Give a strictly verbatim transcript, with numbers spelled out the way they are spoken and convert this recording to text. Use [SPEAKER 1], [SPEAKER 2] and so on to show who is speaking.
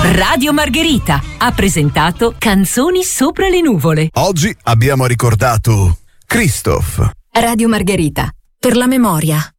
[SPEAKER 1] Radio Margherita ha presentato Canzoni sopra le nuvole.
[SPEAKER 2] Oggi abbiamo ricordato Christoph.
[SPEAKER 3] Radio Margherita, per la memoria.